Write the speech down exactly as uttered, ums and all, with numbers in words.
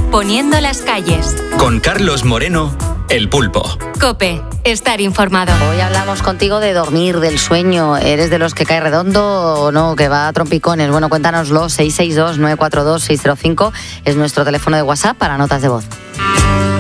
poniendo las calles. Con Carlos Moreno, El Pulpo. COPE, estar informado. Hoy hablamos contigo de dormir, del sueño. ¿Eres de los que cae redondo o no, que va a trompicones? Bueno, cuéntanoslo. seis seis dos, nueve cuatro dos, seis cero cinco es nuestro teléfono de WhatsApp para notas de voz.